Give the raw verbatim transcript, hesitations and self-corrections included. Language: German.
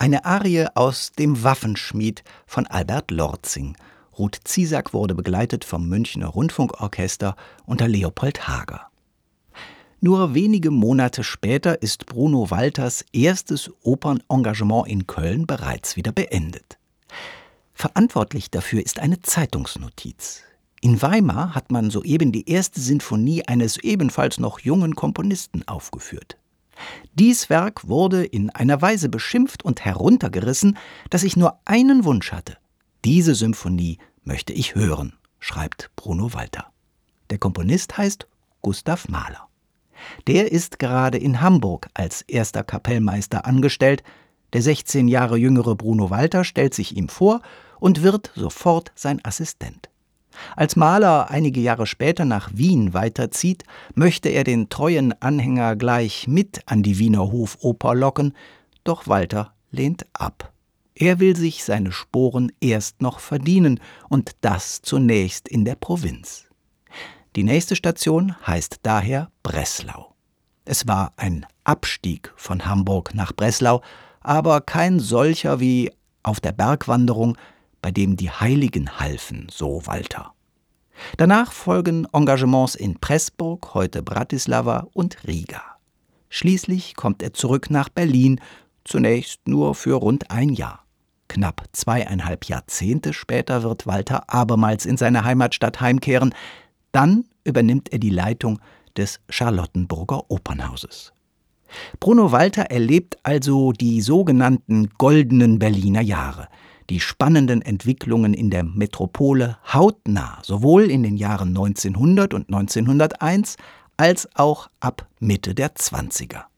Eine Arie aus »Dem Waffenschmied« von Albert Lortzing. Ruth Ziesack wurde begleitet vom Münchner Rundfunkorchester unter Leopold Hager. Nur wenige Monate später ist Bruno Walters erstes Opernengagement in Köln bereits wieder beendet. Verantwortlich dafür ist eine Zeitungsnotiz. In Weimar hat man soeben die erste Sinfonie eines ebenfalls noch jungen Komponisten aufgeführt. Dies Werk wurde in einer Weise beschimpft und heruntergerissen, dass ich nur einen Wunsch hatte. Diese Symphonie möchte ich hören, schreibt Bruno Walter. Der Komponist heißt Gustav Mahler. Der ist gerade in Hamburg als erster Kapellmeister angestellt. Der sechzehn Jahre jüngere Bruno Walter stellt sich ihm vor und wird sofort sein Assistent. Als Mahler einige Jahre später nach Wien weiterzieht, möchte er den treuen Anhänger gleich mit an die Wiener Hofoper locken, doch Walter lehnt ab. Er will sich seine Sporen erst noch verdienen und das zunächst in der Provinz. Die nächste Station heißt daher Breslau. Es war ein Abstieg von Hamburg nach Breslau, aber kein solcher wie auf der Bergwanderung, bei dem die Heiligen halfen, so Walter. Danach folgen Engagements in Pressburg, heute Bratislava, und Riga. Schließlich kommt er zurück nach Berlin, zunächst nur für rund ein Jahr. Knapp zweieinhalb Jahrzehnte später wird Walter abermals in seine Heimatstadt heimkehren. Dann übernimmt er die Leitung des Charlottenburger Opernhauses. Bruno Walter erlebt also die sogenannten goldenen Berliner Jahre, die spannenden Entwicklungen in der Metropole hautnah, sowohl in den Jahren neunzehnhundert und neunzehnhunderteins als auch ab Mitte der Zwanziger.